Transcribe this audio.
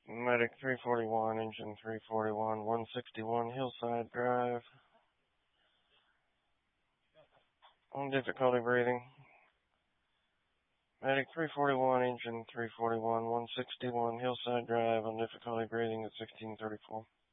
Medic 341, engine 341, 161 Hillside Drive. On difficulty breathing. Medic 341, engine 341, 161 Hillside Drive. On difficulty breathing at 1634.